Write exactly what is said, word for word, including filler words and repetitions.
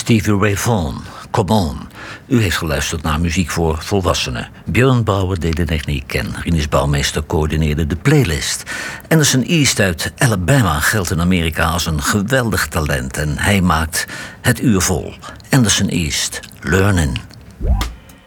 Stevie Ray Vaughan, Come On. U heeft geluisterd naar muziek voor volwassenen. Björn Brouwer deed de techniek en Rinus Bouwmeester coördineerde de playlist. Anderson East uit Alabama geldt in Amerika als een geweldig talent en hij maakt het uur vol. Anderson East, Learning.